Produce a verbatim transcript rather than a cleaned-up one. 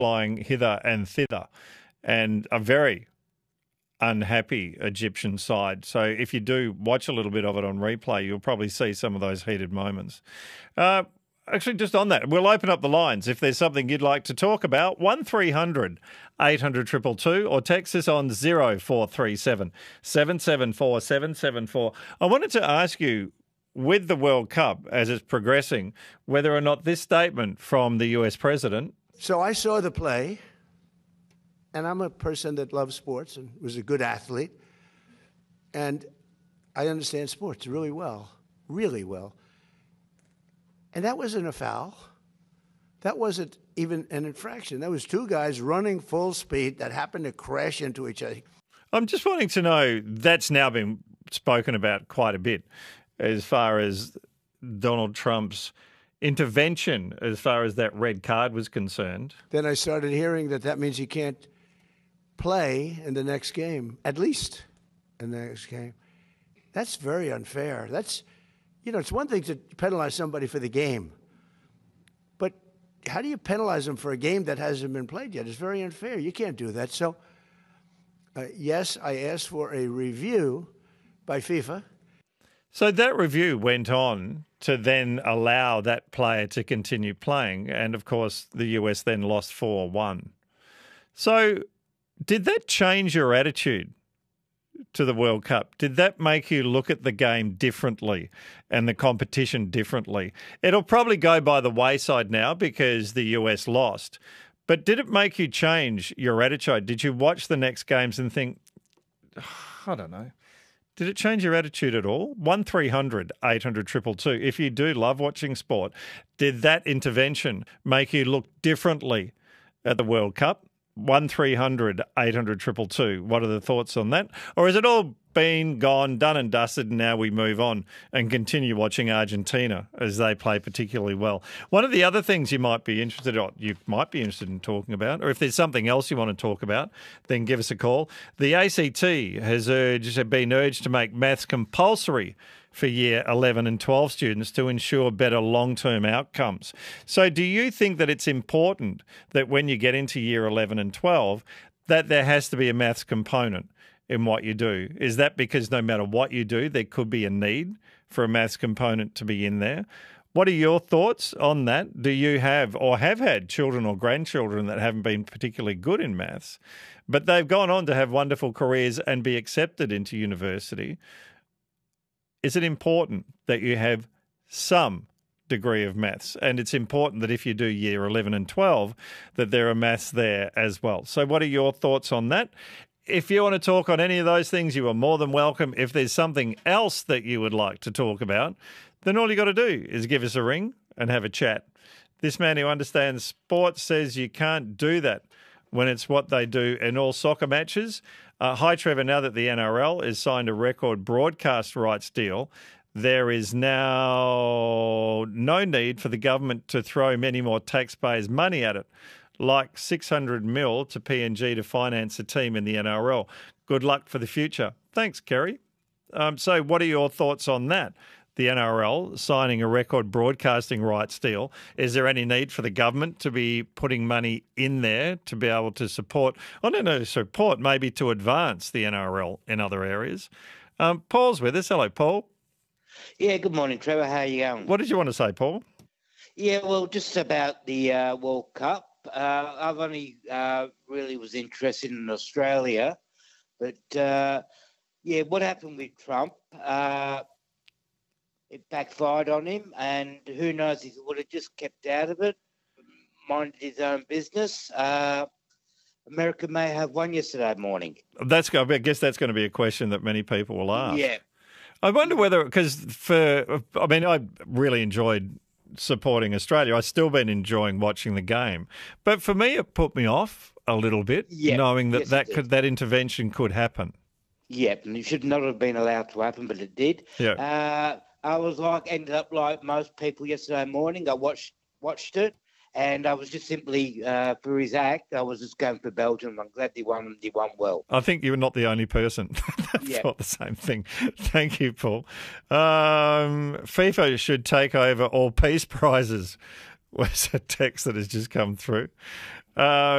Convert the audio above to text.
flying hither and thither, and a very unhappy Egyptian side. So if you do watch a little bit of it on replay, you'll probably see some of those heated moments. Uh, actually, just on that, we'll open up the lines if there's something you'd like to talk about. one three hundred eight hundred two two two or text us on zero four three seven seven seven four seven seven four. I wanted to ask you, with the World Cup as it's progressing, whether or not this statement from the U S president... So I saw the play. And I'm a person that loves sports and was a good athlete. And I understand sports really well, really well. And that wasn't a foul. That wasn't even an infraction. That was two guys running full speed that happened to crash into each other. I'm just wanting to know, that's now been spoken about quite a bit as far as Donald Trump's intervention as far as that red card was concerned. Then I started hearing that that means he can't play in the next game, at least in the next game. That's very unfair. That's, you know, it's one thing to penalize somebody for the game, but how do you penalize them for a game that hasn't been played yet? It's very unfair. You can't do that. So, uh, yes, I asked for a review by FIFA. So that review went on to then allow that player to continue playing, and of course the U S then lost four one. So did that change your attitude to the World Cup? Did that make you look at the game differently and the competition differently? It'll probably go by the wayside now because the U S lost. But did it make you change your attitude? Did you watch the next games and think, I don't know, did it change your attitude at all? one three hundred eight hundred two two two. If you do love watching sport, did that intervention make you look differently at the World Cup? one three hundred eight hundred two two two. What are the thoughts on that? Or has it all been, gone, done and dusted, and now we move on and continue watching Argentina as they play particularly well? One of the other things you might be interested in, you might be interested in talking about, or if there's something else you want to talk about, then give us a call. The A C T has urged, been urged to make maths compulsory for year eleven and twelve students to ensure better long-term outcomes. So do you think that it's important that when you get into year eleven and twelve, that there has to be a maths component in what you do? Is that because no matter what you do, there could be a need for a maths component to be in there? What are your thoughts on that? Do you have or have had children or grandchildren that haven't been particularly good in maths, but they've gone on to have wonderful careers and be accepted into university? Is it important that you have some degree of maths? And it's important that if you do year eleven and twelve, that there are maths there as well. So what are your thoughts on that? If you want to talk on any of those things, you are more than welcome. If there's something else that you would like to talk about, then all you got to do is give us a ring and have a chat. This man who understands sports says you can't do that when it's what they do in all soccer matches. Uh, hi, Trevor. Now that the N R L has signed a record broadcast rights deal, there is now no need for the government to throw many more taxpayers' money at it, like six hundred mil to P N G to finance a team in the N R L. Good luck for the future. Thanks, Kerry. Um, so what are your thoughts on that? The N R L signing a record broadcasting rights deal. Is there any need for the government to be putting money in there to be able to support, I don't know, support, maybe to advance the N R L in other areas? Um, Paul's with us. Hello, Paul. Yeah, good morning, Trevor. How are you going? What did you want to say, Paul? Yeah, well, just about the uh, World Cup. Uh, I've only uh, really was interested in Australia. But, uh, yeah, what happened with Trump? Uh, It backfired on him, and who knows if he would have just kept out of it, minded his own business. Uh, America may have won yesterday morning. That's. I guess that's going to be a question that many people will ask. Yeah. I wonder whether, because for, I mean, I really enjoyed supporting Australia. I've still been enjoying watching the game. But for me, it put me off a little bit, yeah. knowing that yes, that, could, that intervention could happen. Yeah, and it should not have been allowed to happen, but it did. Yeah. Uh, I was like, ended up like most people yesterday morning. I watched watched it, and I was just simply, uh, for his act, I was just going for Belgium. I'm glad they won, they won well. I think you were not the only person that yeah. thought the same thing. Thank you, Paul. Um, FIFA should take over all peace prizes, was a text that has just come through. Uh,